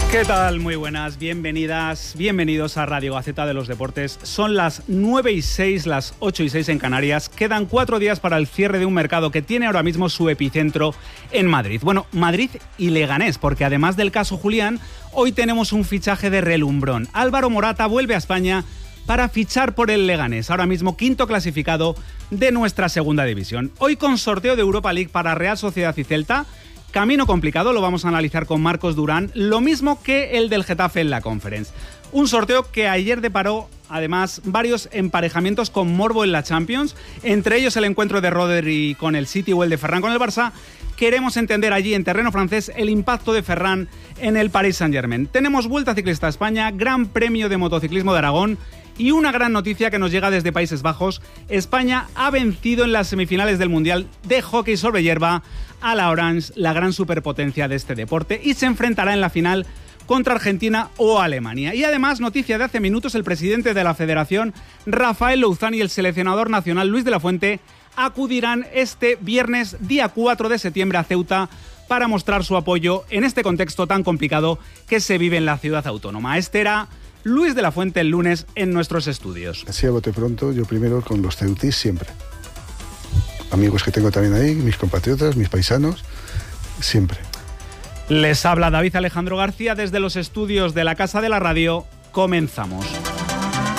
¿Qué tal? Muy buenas, bienvenidos a Radio Gaceta de los Deportes. Son las 9:06, las 8:06 en Canarias. Quedan 4 días para el cierre de un mercado que tiene ahora mismo su epicentro en Madrid. Bueno, Madrid y Leganés, porque además del caso Julián, hoy tenemos un fichaje de relumbrón. Álvaro Morata vuelve a España para fichar por el Leganés, ahora mismo quinto clasificado de nuestra segunda división. Hoy con sorteo de Europa League para Real Sociedad y Celta. Camino complicado, lo vamos a analizar con Marcos Durán, lo mismo que el del Getafe en la Conference. Un sorteo que ayer deparó, además, varios emparejamientos con morbo en la Champions, entre ellos el encuentro de Rodri con el City o el de Ferran con el Barça. Queremos entender allí, en terreno francés, el impacto de Ferran en el Paris Saint-Germain. Tenemos Vuelta Ciclista a España, Gran Premio de Motociclismo de Aragón y una gran noticia que nos llega desde Países Bajos. España ha vencido en las semifinales del Mundial de Hockey sobre hierba a la Orange, la gran superpotencia de este deporte, y se enfrentará en la final contra Argentina o Alemania. Y además, noticia de hace minutos, el presidente de la Federación, Rafael Louzán, y el seleccionador nacional, Luis de la Fuente, acudirán este viernes, día 4 de septiembre, a Ceuta para mostrar su apoyo en este contexto tan complicado que se vive en la ciudad autónoma. Este era Luis de la Fuente el lunes en nuestros estudios. Así a bote pronto, yo primero con los ceutis siempre. Amigos que tengo también ahí, mis compatriotas, mis paisanos, siempre. Les habla David Alejandro García desde los estudios de la Casa de la Radio. Comenzamos.